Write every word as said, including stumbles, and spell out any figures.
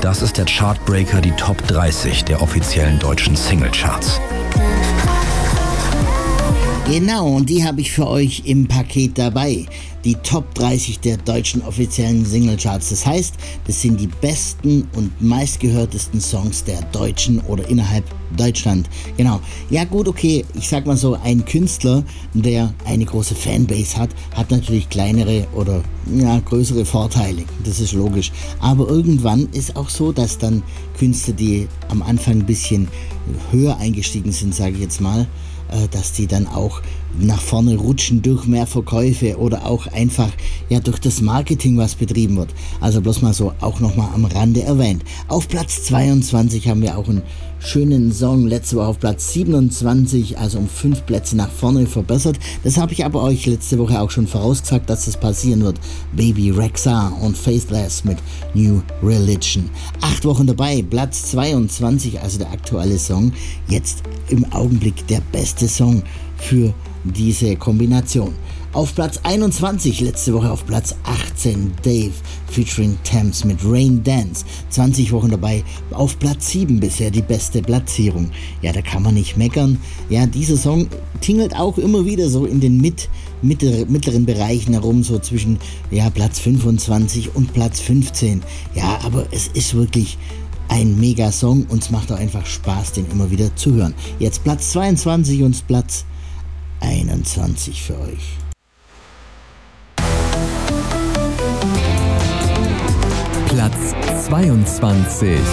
Das ist der Chartbreaker, die Top dreißig der offiziellen deutschen Singlecharts. Genau, und die habe ich für euch im Paket dabei. Die Top dreißig der deutschen offiziellen Singlecharts. Das heißt, das sind die besten und meistgehörtesten Songs der Deutschen oder innerhalb Deutschland. Genau. Ja gut, okay, ich sag mal so, ein Künstler, der eine große Fanbase hat, hat natürlich kleinere oder ja, größere Vorteile. Das ist logisch. Aber irgendwann ist auch so, dass dann Künstler, die am Anfang ein bisschen höher eingestiegen sind, sage ich jetzt mal, dass die dann auch nach vorne rutschen durch mehr Verkäufe oder auch einfach ja durch das Marketing, was betrieben wird. Also bloß mal so auch nochmal am Rande erwähnt. Auf Platz zweiundzwanzig haben wir auch einen schönen Song, letzte Woche auf Platz siebenundzwanzig, also um fünf Plätze nach vorne verbessert. Das habe ich aber euch letzte Woche auch schon vorausgesagt, dass das passieren wird. Baby Rexha und Faithless mit New Religion. Acht Wochen dabei, Platz zweiundzwanzig, also der aktuelle Song. Jetzt im Augenblick der beste Song für diese Kombination. Auf Platz einundzwanzig, letzte Woche auf Platz achtzehn, Dave featuring Thames mit Rain Dance. zwanzig Wochen dabei, auf Platz sieben bisher die beste Platzierung. Ja, da kann man nicht meckern. Ja, dieser Song tingelt auch immer wieder so in den mit, mitter, mittleren Bereichen herum, so zwischen ja, Platz fünfundzwanzig und Platz fünfzehn. Ja, aber es ist wirklich ein Mega-Song und es macht auch einfach Spaß, den immer wieder zu hören. Jetzt Platz zweiundzwanzig und Platz einundzwanzig für euch. Platz zweiundzwanzig.